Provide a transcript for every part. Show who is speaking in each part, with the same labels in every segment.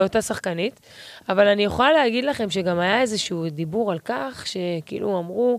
Speaker 1: אותה שחקנית, אבל אני יכולה להגיד לכם שגם היה איזשהו דיבור על כך, שכאילו אמרו,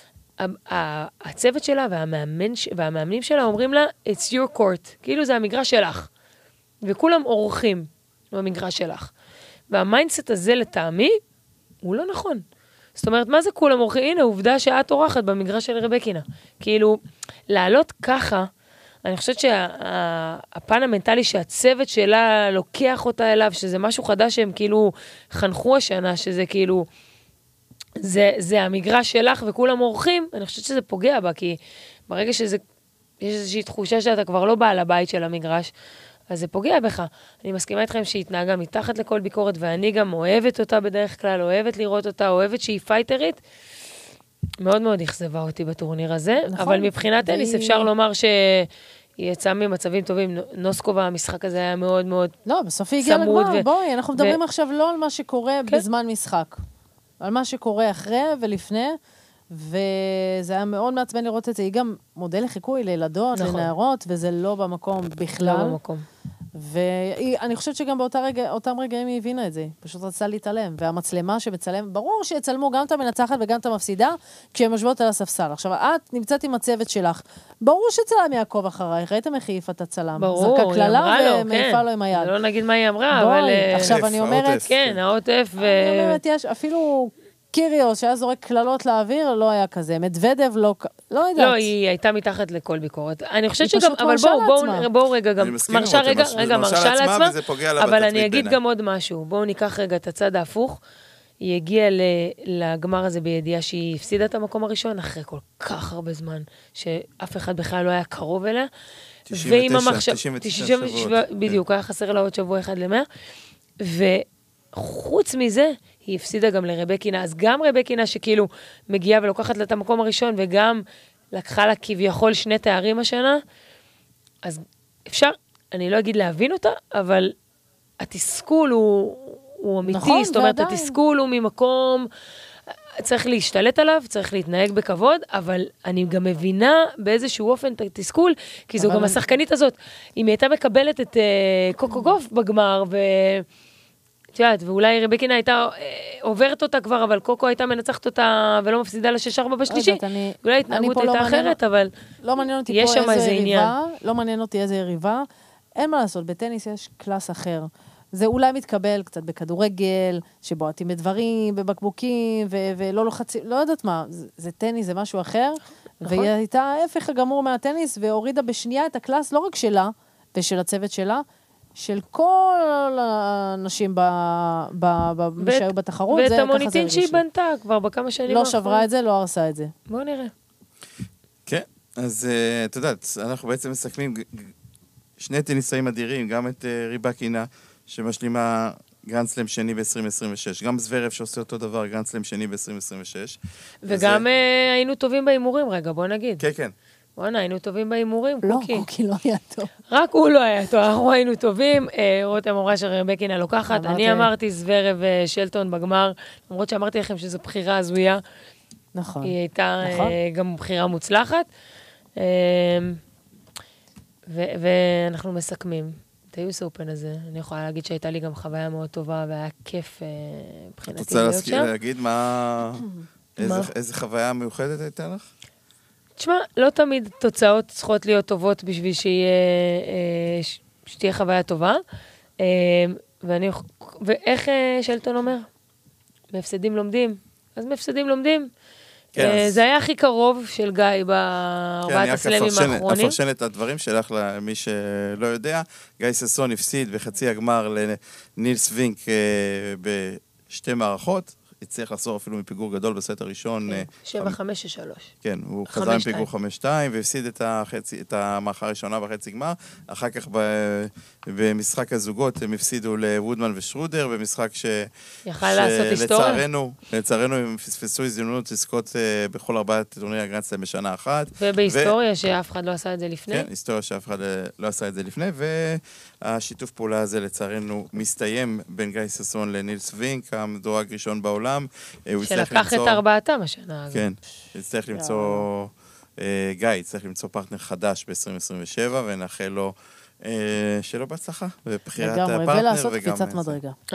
Speaker 1: הצוות שלה והמאמנים שלה אומרים לה, it's your court, כאילו זה המגרש שלך, וכולם אורחים במגרש שלך. והמיינדסט הזה לטעמי, הוא לא נכון. זאת אומרת, מה זה כולם אורחים? הנה, עובדה שאת אורחת במגרש של רבקינה. כאילו, לעלות ככה, אני חושבת שהפן המנטלי שהצוות שלה לוקח אותה אליו, שזה משהו חדש שהם כאילו חנכו השנה, שזה כאילו, זה המגרש שלך וכולם אורחים, אני חושבת שזה פוגע בה, כי ברגע יש איזושהי תחושה שאתה כבר לא בעל הבית של המגרש, אז זה פוגע בך. אני מסכימה איתכם שהיא התנהגה מתחת לכל ביקורת, ואני גם אוהבת אותה בדרך כלל, אוהבת לראות אותה, אוהבת שהיא פייטרית, מאוד מאוד אכזבה אותי בטורניר הזה, נכון, אבל מבחינת טניס אפשר לומר שהיא יצאה ממצבים טובים. נוסקובה, המשחק הזה היה מאוד מאוד צמוד.
Speaker 2: לא, בסוף היא הגיעה לגמר, בואי, אנחנו מדברים עכשיו לא על מה שקורה בזמן משחק, על מה שקורה אחרי ולפני, וזה היה מאוד מעצבן לראות את זה. היא גם מודל לחיקוי לילדות, לנערות, וזה לא במקום בכלל.
Speaker 1: לא במקום.
Speaker 2: ואני חושבת שגם באותם רגעים היא הבינה את זה. פשוט רצתה להתעלם. והמצלמה שמצלם, ברור שיצלמו גם את המנצחת וגם את המפסידה, כשהן יושבות על הספסל. עכשיו, את נמצאת עם הצוות שלך. ברור שצלם יעקוב אחרייך. ראיתם איך העיפה את הצלם.
Speaker 1: ברור,
Speaker 2: זרקה כללה ומעיפה לו עם היד.
Speaker 1: לא נגיד מה היא אמרה, אבל...
Speaker 2: עכשיו אני אומרת...
Speaker 1: כן, העוטף ו...
Speaker 2: אני אומרת, יש אפילו... קיריוס, שהיה זורק כללות לאוויר, לא היה כזה. מדוודב, לא יודעת.
Speaker 1: לא, היא הייתה מתחת לכל ביקורת. אני חושבת שגם, אבל בואו רגע, גם מרשה לעצמה, אבל אני אגיד גם עוד משהו. בואו ניקח רגע את הצד ההפוך. היא הגיעה לגמר הזה בידיעה שהיא הפסידה את המקום הראשון, אחרי כל כך הרבה זמן, שאף אחד בכלל לא היה קרוב אליה.
Speaker 3: 99 שבועות.
Speaker 1: בדיוק, היה חסר לה עוד שבוע אחד ל100. וחוץ מזה, היא הפסידה גם לרבקינה, אז גם רבקינה שכאילו מגיעה ולוקחת לה את המקום הראשון, וגם לקחה לה כביכול 2 תארים השנה, אז אפשר, אני לא אגיד להבין אותה, אבל התסכול הוא אמיתי, נכון, זאת אומרת, התסכול הוא ממקום, צריך להשתלט עליו, צריך להתנהג בכבוד, אבל אני גם מבינה באיזשהו אופן את התסכול, כי זו גם השחקנית הזאת, אם היא הייתה מקבלת את קוקו גוף בגמר, ואולי רבקינה הייתה עוברת אותה כבר, אבל קוקו הייתה מנצחת אותה ולא מפסידה ל6-4 בשלישי. אולי התנהגות הייתה אחרת, אבל יש שם איזה עניין.
Speaker 2: לא מעניין אותי איזה יריבה. אין מה לעשות, בטניס יש קלאס אחר. זה אולי מתקבל קצת בכדורגל, שבועטים בדברים, בבקבוקים, ולא לוחצים, לא יודעת מה. זה טניס, זה משהו אחר. והיא הייתה ההפך הגמור מהטניס, והורידה בשנייה את הקלאס, לא רק שלה, ושל הצוות שלה, של כל האנשים שהיו בתחרות.
Speaker 1: ואת המוניטין שהיא בנתה כבר בכמה שנים.
Speaker 2: לא שברה את זה, לא הרסה את זה.
Speaker 1: בואו נראה.
Speaker 3: כן, אז את יודעת, אנחנו בעצם מסכמים 2 טניסאים אדירים, גם את רבקינה, שמשלימה גרנד-סלאם שני ב-2026, גם זוורב שעושה אותו דבר, גרנד-סלאם שני ב-2026.
Speaker 1: וגם היינו טובים באימורים, רגע, בוא נגיד.
Speaker 3: כן, כן.
Speaker 1: בוא'נה, היינו טובים באימורים, קוקי.
Speaker 2: לא, קוקי לא היה טוב.
Speaker 1: רק הוא לא היה טוב, אנחנו היינו טובים. רותם אמרה שרבקינה לוקחת, אני אמרתי זוורב ושלטון בגמר, למרות שאמרתי לכם שזו בחירה הזויה.
Speaker 2: נכון.
Speaker 1: היא הייתה גם בחירה מוצלחת. ואנחנו מסכמים. את היוס אופן הזה, אני יכולה להגיד שהייתה לי גם חוויה מאוד טובה, והיה כיף מבחינתי להיות שם.
Speaker 3: את רוצה להגיד איזה חוויה מיוחדת הייתה לך?
Speaker 1: תשמע, לא תמיד תוצאות צריכות להיות טובות בשביל שתהיה חוויה טובה. ואיך שלטון אומר? מהפסדים לומדים. אז מהפסדים לומדים. זה היה הכי קרוב של גיא בארבעת הסלמים האחרונים.
Speaker 3: אני אפרשן את הדברים שלך למי שלא יודע. גיא ססון הפסיד בחצי הגמר לנילס וינק בשתי מערכות. הצליח לחזור אפילו מפיגור גדול בסט הראשון.
Speaker 1: 7-5-3.
Speaker 3: כן, הוא חזר עם פיגור 5-2, והפסיד את המערכה הראשונה בחצי גמר. אחר כך במשחק הזוגות הם הפסידו לוודמן ושרודר, במשחק לצערנו הם פספסו הזדמנות לזכות בכל 4 טורנירי הגרנד-סלאם בשנה אחת.
Speaker 1: ובהיסטוריה שאף אחד לא עשה את זה לפני.
Speaker 3: כן, היסטוריה שאף אחד לא עשה את זה לפני, והשיתוף פעולה הזה לצערנו מסתיים בין גיא ססון לנילס וינק, המדורג ראשון בעולם.
Speaker 1: שלקח את 4 השנה.
Speaker 3: כן, יצטרך למצוא, גיא יצטרך למצוא פרטנר חדש ב-2027, ונאחל לו שלא בהצלחה, ובחירת הפרטנר.
Speaker 2: לגמרי, ולעשות קפיצת מדרגה.